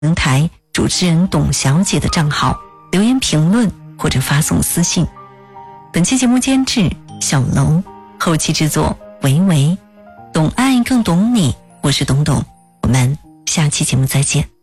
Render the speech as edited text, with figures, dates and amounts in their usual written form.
平台主持人董小姐的账号留言评论或者发送私信。本期节目监制小楼，后期制作维维，懂爱更懂你，我是董董，我们下期节目再见。